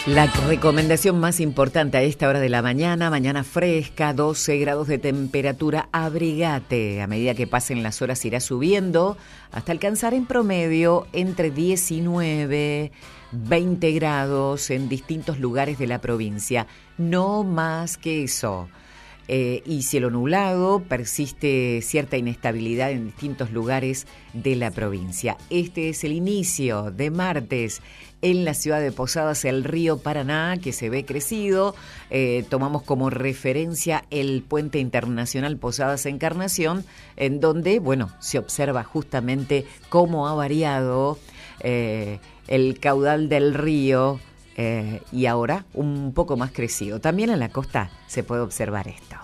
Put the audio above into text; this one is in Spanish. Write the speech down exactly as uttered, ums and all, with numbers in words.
La recomendación más importante a esta hora de la mañana, mañana fresca, doce grados de temperatura, abrigate. A medida que pasen las horas irá subiendo hasta alcanzar en promedio entre diecinueve, veinte grados en distintos lugares de la provincia. No más que eso. Eh, y cielo nublado, persiste cierta inestabilidad en distintos lugares de la provincia. Este es el inicio de martes en la ciudad de Posadas, el río Paraná, que se ve crecido. Eh, tomamos como referencia el puente internacional Posadas Encarnación, en donde, bueno, se observa justamente cómo ha variado eh, el caudal del río. Eh, y ahora un poco más crecido. También en la costa se puede observar esto.